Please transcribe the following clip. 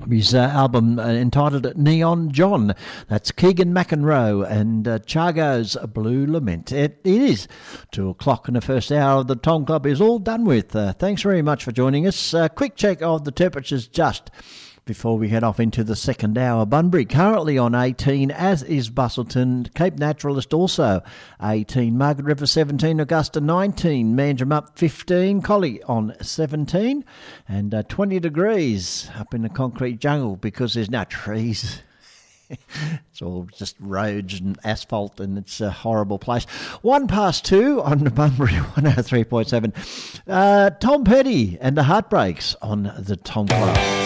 His album entitled Neon John. That's Keegan McEnroe and Chargo's Blue Lament. It is 2 o'clock and the first hour of the Tom Club is all done with. Thanks very much for joining us. Quick check of the temperatures just before we head off into the second hour. Bunbury currently on 18, as is Busselton. Cape Naturalist also 18. Margaret River 17. Augusta 19. Manjimup 15. Collie on 17. And 20 degrees up in the concrete jungle because there's no trees. It's all just roads and asphalt, and it's a horrible place. 2 on the Bunbury 103.7. Tom Petty and the Heartbreaks on the Tom Club.